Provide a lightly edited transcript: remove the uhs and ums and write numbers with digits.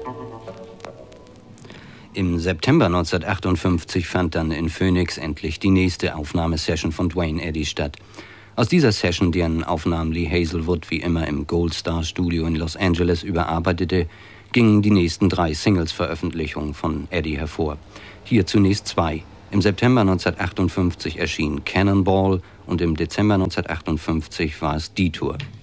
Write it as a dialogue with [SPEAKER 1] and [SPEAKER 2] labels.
[SPEAKER 1] Im September 1958 fand dann in Phoenix endlich die nächste Aufnahmesession von Duane Eddy statt. Aus dieser Session, deren Aufnahmen Lee Hazelwood wie immer im Gold Star Studio in Los Angeles überarbeitete, gingen die nächsten 3 Singles-Veröffentlichungen von Eddy hervor. Hier zunächst 2. Im September 1958 erschien Cannonball und im Dezember 1958 war es Detour.